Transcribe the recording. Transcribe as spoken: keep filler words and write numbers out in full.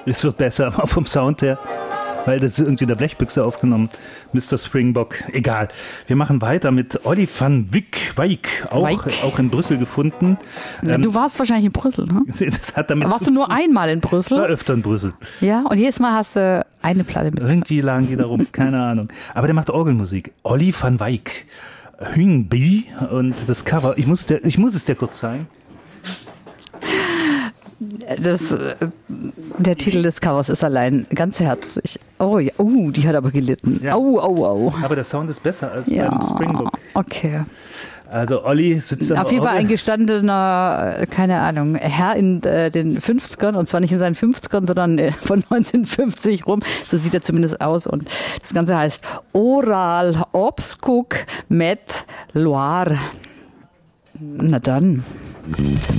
Es wird besser, aber vom Sound her. Weil das ist irgendwie in der Blechbüchse aufgenommen. Mister Springbok. Egal. Wir machen weiter mit Olli van Wyk. Wyk. Auch, auch in Brüssel gefunden. Ja, du warst wahrscheinlich in Brüssel, ne? Das hat damit warst du nur einmal in Brüssel? Ich war öfter in Brüssel. Ja, und jedes Mal hast du eine Platte mit. Irgendwie lagen die da rum, keine Ahnung. Aber der macht Orgelmusik. Olli van Wyk. Hüngbi. Und das Cover, ich muss, der, ich muss es dir kurz zeigen. Das, der Titel des Covers ist allein ganz herzig. Oh ja, oh, die hat aber gelitten. Ja. Au, au, au. Aber der Sound ist besser als Ja, beim Springbok. Okay. Also Olli sitzt am Auf jeden Fall Orgel. ein gestandener, keine Ahnung, Herr in äh, den fünfzigern, und zwar nicht in seinen fünfzigern, sondern äh, von neunzehnhundertfünfzig rum. So sieht er zumindest aus. Und das Ganze heißt Oral Obskuk met Loire. Na dann.